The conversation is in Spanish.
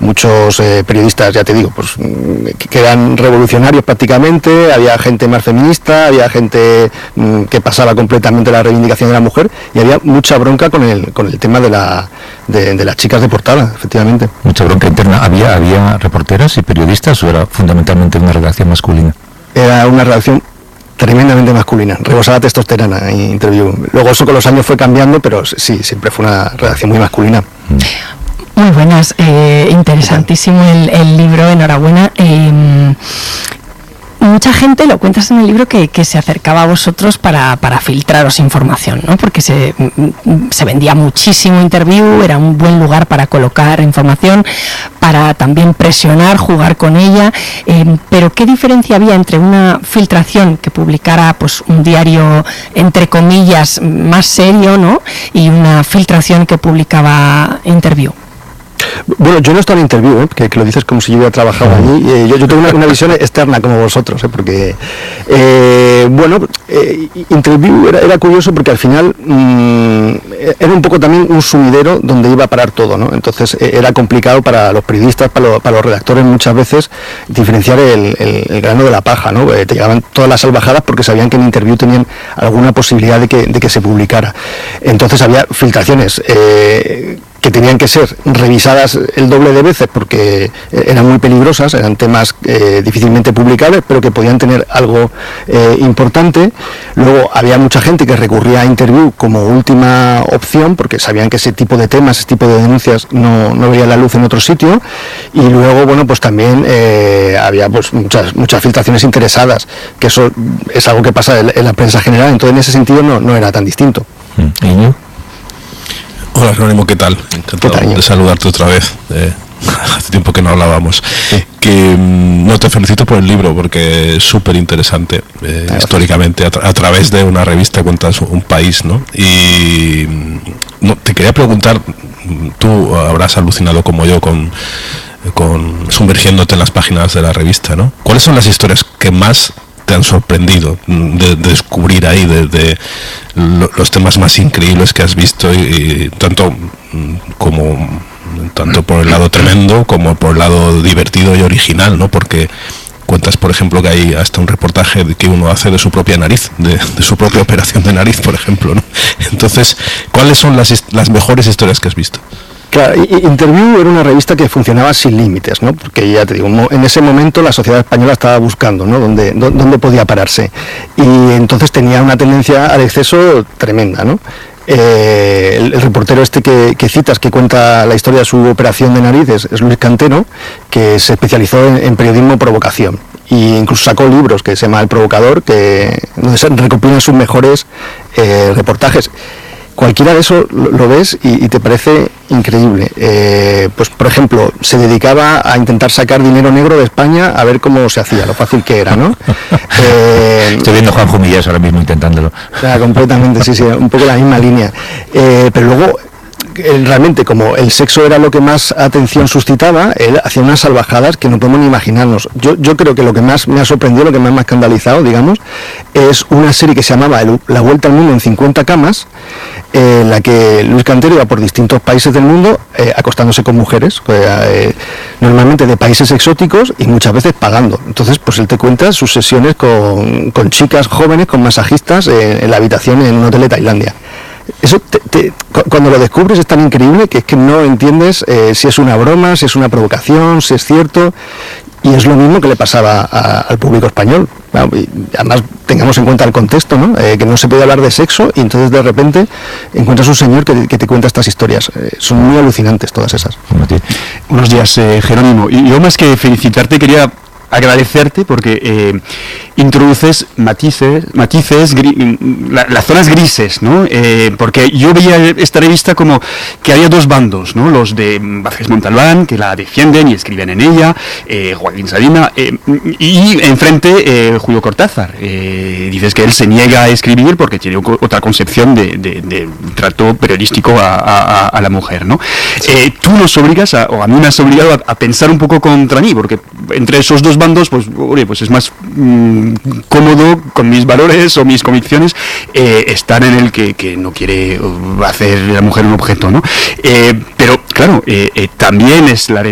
muchos periodistas, ya te digo, pues que eran revolucionarios prácticamente, había gente más feminista, había gente que pasaba completamente la reivindicación de la mujer, y había mucha bronca con el tema de las chicas de portada, efectivamente. Mucha bronca interna. ¿Había reporteras y periodistas o era fundamentalmente una redacción masculina? Era una redacción tremendamente masculina, rebosaba testosterona en Interview. Luego eso con los años fue cambiando, pero sí, siempre fue una redacción muy masculina. Muy buenas, interesantísimo el libro, enhorabuena. Mucha gente, lo cuentas en el libro, que se acercaba a vosotros para filtraros información, ¿no? Porque se vendía muchísimo Interview, era un buen lugar para colocar información, para también presionar, jugar con ella, pero ¿qué diferencia había entre una filtración que publicara pues un diario, entre comillas, más serio, ¿no?, y una filtración que publicaba Interview? Bueno, yo no estaba en Interview, que lo dices como si yo hubiera trabajado allí. Yo tengo una visión externa como vosotros, porque Interview era curioso porque al final era un poco también un sumidero donde iba a parar todo, ¿no? Entonces era complicado para los periodistas, para los redactores muchas veces diferenciar el grano de la paja, ¿no? Te llegaban todas las salvajadas porque sabían que en Interview tenían alguna posibilidad de que se publicara. Entonces había filtraciones que tenían que ser revisadas el doble de veces porque eran muy peligrosas, eran temas difícilmente publicables, pero que podían tener algo importante. Luego había mucha gente que recurría a Interview como última opción porque sabían que ese tipo de temas, ese tipo de denuncias no veía la luz en otro sitio. Y luego, bueno, pues también había pues muchas filtraciones interesadas, que eso es algo que pasa en la prensa general, entonces en ese sentido no era tan distinto. Hola Jerónimo, ¿qué tal? Encantado de saludarte otra vez. Hace tiempo que no hablábamos. Sí. Te felicito por el libro porque es súper interesante. Históricamente, a través de una revista cuentas un país, ¿no? Y te quería preguntar, tú habrás alucinado como yo con sumergiéndote en las páginas de la revista, ¿no? ¿Cuáles son las historias que más te han sorprendido de descubrir ahí, de los temas más increíbles que has visto, y tanto por el lado tremendo como por el lado divertido y original, ¿no? Porque cuentas, por ejemplo, que hay hasta un reportaje que uno hace de su propia nariz, de su propia operación de nariz, por ejemplo, ¿no? Entonces, ¿cuáles son las mejores historias que has visto? Claro, Interview era una revista que funcionaba sin límites, ¿no? Porque ya te digo, en ese momento la sociedad española estaba buscando, ¿no?, dónde podía pararse, y entonces tenía una tendencia al exceso tremenda, ¿no? El reportero que citas, que cuenta la historia de su operación de nariz, es Luis Cantero, que se especializó en periodismo provocación, e incluso sacó libros que se llama El Provocador, donde se recopilan sus mejores reportajes. Cualquiera de eso lo ves y te parece increíble. Pues por ejemplo, se dedicaba a intentar sacar dinero negro de España, a ver cómo se hacía, lo fácil que era, ¿no? Estoy viendo a Juanjo Millás ahora mismo intentándolo. Completamente, sí, un poco la misma línea. Pero luego, realmente, como el sexo era lo que más atención suscitaba, él hacía unas salvajadas que no podemos ni imaginarnos. Yo creo que lo que más me ha sorprendido, lo que más me ha escandalizado, digamos, es una serie que se llamaba La Vuelta al Mundo en 50 camas, en la que Luis Cantero iba por distintos países del mundo acostándose con mujeres, normalmente de países exóticos, y muchas veces pagando. Entonces, pues él te cuenta sus sesiones con chicas jóvenes, con masajistas, en la habitación en un hotel de Tailandia. Eso cuando lo descubres es tan increíble que es que no entiendes si es una broma, si es una provocación, si es cierto, y es lo mismo que le pasaba al público español. Y además tengamos en cuenta el contexto, ¿no? Que no se puede hablar de sexo, y entonces de repente encuentras un señor que te cuenta estas historias. Son muy alucinantes todas esas. Buenos días, Jerónimo. Y yo, más que felicitarte, quería agradecerte porque introduces matices, las zonas grises, ¿no? Porque yo veía esta revista como que había dos bandos, ¿no? Los de Vázquez Montalbán, que la defienden y escriben en ella, Joaquín Sabina, y enfrente Julio Cortázar. Dices que él se niega a escribir porque tiene otra concepción de trato periodístico a la mujer, ¿no? Tú nos obligas, o a mí me has obligado a pensar un poco contra mí, porque entre esos dos bandos, pues es más cómodo con mis valores o mis convicciones estar en el que no quiere hacer de la mujer un objeto, ¿no? Pero claro, también es la